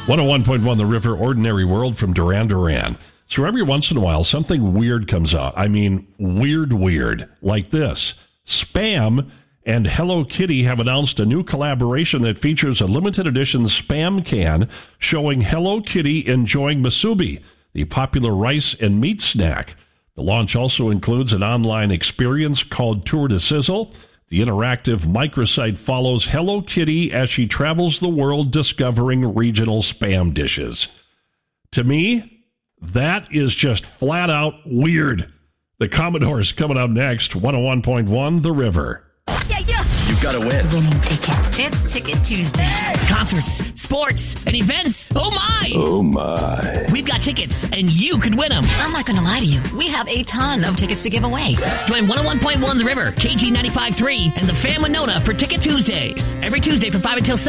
101.1 The River, Ordinary World from Duran Duran. So every once in a while, something weird comes out. I mean, weird, like this. Spam and Hello Kitty have announced a new collaboration that features a limited edition Spam can showing Hello Kitty enjoying Musubi, the popular rice and meat snack. The launch also includes an online experience called Tour de Sizzle. The interactive microsite follows Hello Kitty as she travels the world discovering regional Spam dishes. To me, that is just flat out weird. The Commodores coming up next, 101.1 The River. Yeah. You've got to win. Winning ticket. It's Ticket Tuesday. Concerts, sports, and events. Oh, my. Oh, my. We've got tickets, and you could win them. I'm not going to lie to you. We have a ton of tickets to give away. Join 101.1 The River, KG 95.3, and the Fan Winona for Ticket Tuesdays. Every Tuesday from 5 until 7.